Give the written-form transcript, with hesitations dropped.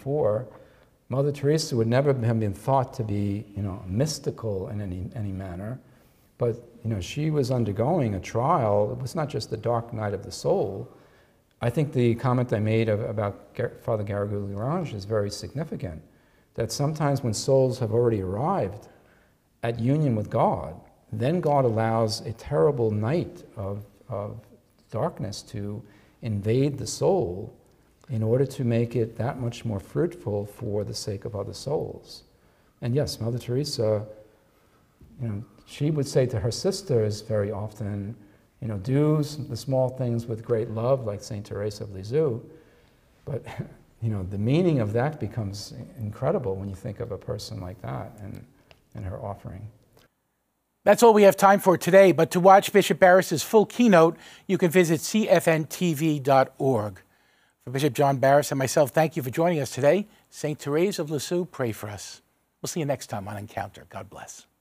before, Mother Teresa would never have been thought to be, mystical in any manner, but she was undergoing a trial. It was not just the dark night of the soul. I think the comment I made about Father Garrigou-Lagrange is very significant, that sometimes when souls have already arrived at union with God, then God allows a terrible night of darkness to invade the soul in order to make it that much more fruitful for the sake of other souls. And yes, Mother Teresa, she would say to her sisters very often, do the small things with great love, like Saint Teresa of Lisieux. But the meaning of that becomes incredible when you think of a person like that and her offering. That's all we have time for today, but to watch Bishop Barris's full keynote, you can visit cfntv.org. For Bishop John Barris and myself, thank you for joining us today. St. Therese of Lisieux, pray for us. We'll see you next time on Encounter. God bless.